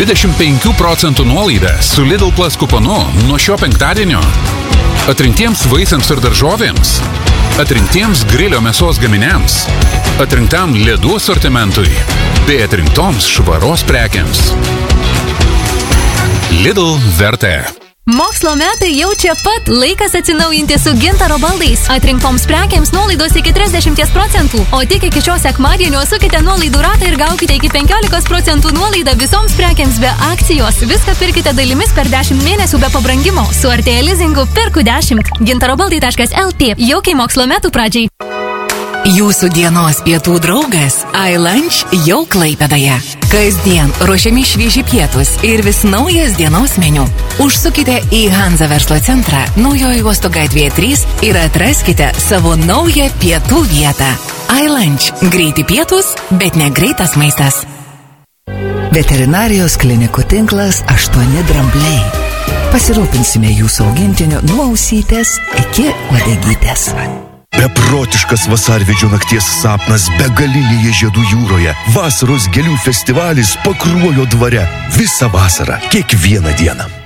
25% nuolaida su Lidl Plus kuponu nuo šio penktadienio. Atrinktiems vaisiams ir daržovėms, atrinktiems grilio mėsos gaminiams, atrinktam ledų asortimentui, bei atrinktoms švaros prekiams. Lidl vertė. Mokslo metai jau čia pat. Laikas atsinaujinti su Gintaro baldais. Atrinktoms prekiams nuolaidos iki 30%, o tik iki šio sekmadienio sukite nuolaidų ratą ir gaukite iki 15% nuolaidą visoms prekiams be akcijos. Viską pirkite dalimis per 10 mėnesių be pabrangimo. Su Artėja lizingu perku 10. gintarobaldai.lt. Jaukiai mokslo metų pradžiai. Jūsų dienos pietų draugas iLunch jau Klaipėdoje. Kasdien ruošiami švieži pietus ir vis naujas dienos meniu. Užsukite į Hanza verslo centrą Naujoji uosto gatvėje 3 ir atraskite savo naują pietų vietą. iLunch. Greiti pietus, bet ne greitas maistas. Veterinarijos klinikų tinklas 8 drambliai. Pasirūpinsime jūsų augintiniu nuo ausytės iki uodegytės. Beprotiškas vasarvidžio nakties sapnas begalinėje žiedų jūroje. Vasaros gėlių festivalis Pakruojo dvare. Visą vasarą, kiekvieną dieną.